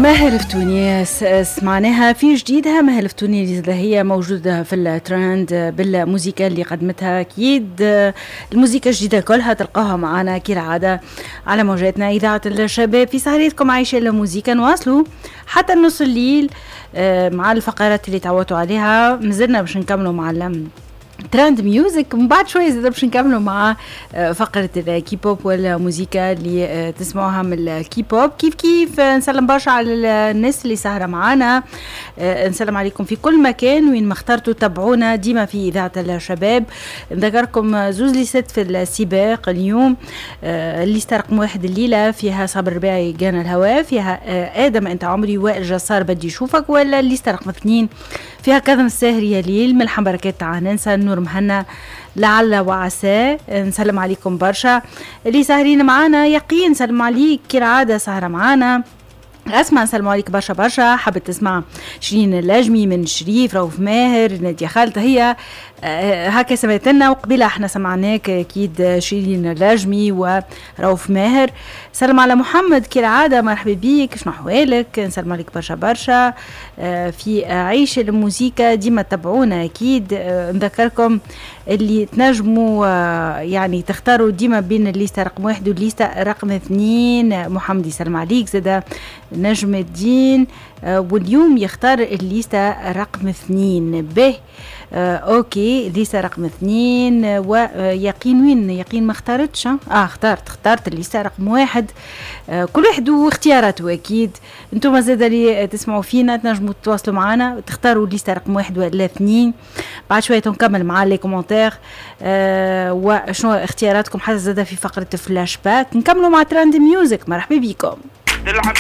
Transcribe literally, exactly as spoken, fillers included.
ماهر فتوني سمعناها في جديدها. ماهر فتوني اللي هي موجودة في الترند بالموسيقى اللي قدمتها. أكيد الموسيقى الجديدة كلها تلقاها معنا كالعادة على موجاتنا إذاعة الشباب في سهرتكم عايشة الموسيقى. نواصلوا حتى نص الليل مع الفقرات اللي تعودوا عليها. مازلنا باش نكملوا مع ترند ميوزك، من بعد شوية زي باش نكملوا مع فقرة الكيبوب والموسيقى اللي تسمعوها من الكيبوب. كيف كيف نسلم برشا على الناس اللي سهرة معانا، نسلم عليكم في كل مكان وين ما اخترتوا تابعونا ديما في إذاعة الشباب. نذكركم زوز ليست في السباق اليوم. الليستة رقم واحد الليلة فيها صابر رباعي جانا الهواء، فيها آدم أنت عمري، وائل جسار بدي شوفك، ولا الليستة رقم اثنين فيها كاظم الساهري يا ليل من الحبركات تاع ننسى نور مهنا لعل وعسى. نسلم عليكم برشا اللي ساهرين معانا. يقين سلم عليك كالعادة سهرة معانا. اسمع سلام عليك برشا برشا. حبت تسمع شيرين اللاجمي من شريف، روف ماهر، نادية خالد هي أه هكا سمعتنا، وقبيلة احنا سمعناك اكيد شيرين اللاجمي وروف ماهر. سلام على محمد كالعادة، مرحبا بيك، شنو احوالك؟ نسلم عليك برشا برشا. أه في عيش الموسيقى ديما تتابعونا اكيد. أه نذكركم اللي تنجموا أه يعني تختاروا ديما بين الليستة رقم واحد والليستة رقم اثنين. محمد يسلم عليك زادا نجم الدين، أه واليوم يختار الليستة رقم اثنين. به آه اوكي الليستة رقم اثنين. ويقين وين؟ يقين ما اختارتش. اه اختارت اختارت الليستة رقم واحد. آه كل واحد واختياراته اكيد. انتم زاد اللي تسمعوا فينا تنجموا تتواصلوا معنا تختاروا الليستة رقم واحد ولا اثنين. بعد شوية نكمل مع لي كومنتير آه وشنو اختياراتكم حتى زاد في فقرة فلاش باك. نكملوا مع ترند ميوزك. مرحبا بكم.